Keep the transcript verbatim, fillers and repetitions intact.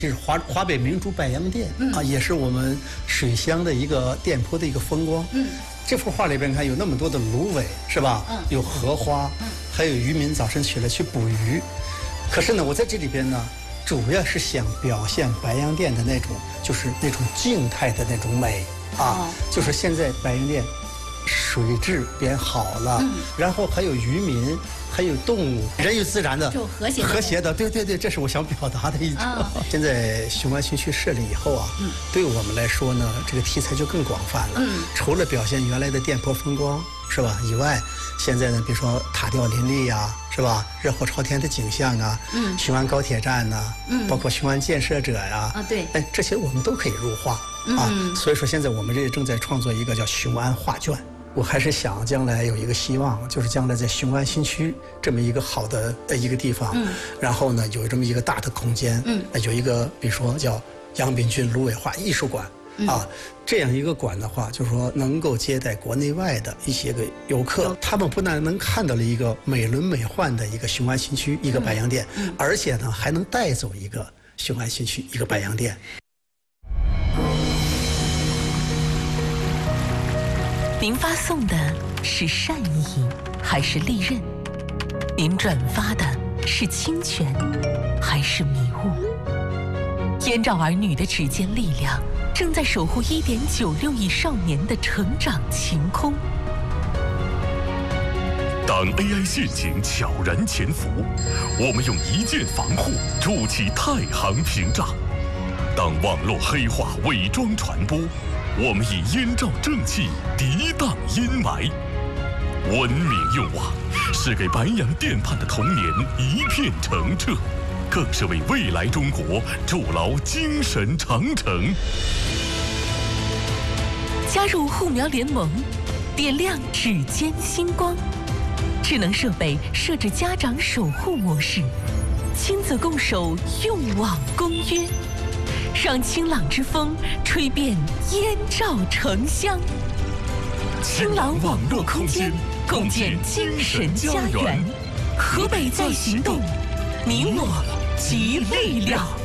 这是华华北明珠白洋淀、嗯、啊，也是我们水乡的一个店铺的一个风光。嗯，这幅画里边看有那么多的芦苇，是吧？嗯，有荷花，嗯，还有渔民早晨起来去捕鱼。可是呢，我在这里边呢，主要是想表现白洋淀的那种，就是那种静态的那种美啊，哦、就是现在白洋淀水质变好了，嗯、然后还有渔民。还有动物，人与自然的和谐的和谐的，对对对，这是我想表达的一种。哦、现在雄安新区设立以后啊，嗯、对我们来说呢，这个题材就更广泛了。嗯，除了表现原来的店铺风光，是吧？以外，现在呢，比如说塔吊林立呀，是吧？热火朝天的景象啊，嗯，雄安高铁站呐，嗯，包括雄安建设者呀， 啊，对， 哎，这些我们都可以入画、嗯、啊。所以说，现在我们这正在创作一个叫雄安画卷。我还是想将来有一个希望，就是将来在雄安新区这么一个好的呃一个地方，嗯，然后呢有这么一个大的空间，嗯，有一个比如说叫杨炳俊芦苇画艺术馆，嗯、啊，这样一个馆的话，就是说能够接待国内外的一些个游客，他们不但能看到了一个美轮美奂的一个雄安新区一个白洋淀，嗯嗯、而且呢还能带走一个雄安新区一个白洋淀。 您发送的是善意还是利刃？您转发的是侵权还是迷雾？燕赵儿女的指尖力量正在守护一点九六亿少年的成长晴空。 当 A I 陷阱悄然潜伏，我们用一键防护筑起太行屏障；当网络黑化伪装传播，我们以燕赵正气涤荡阴霾。文明用网是给白洋淀畔的童年一片澄澈，更是为未来中国筑牢精神长城。 加入护苗联盟，点亮指尖星光。智能设备设置家长守护模式，亲子共守用网公约。让清朗之风吹遍燕赵城乡，清朗网络空间，共建精神家园。河北在行动，你我集力量。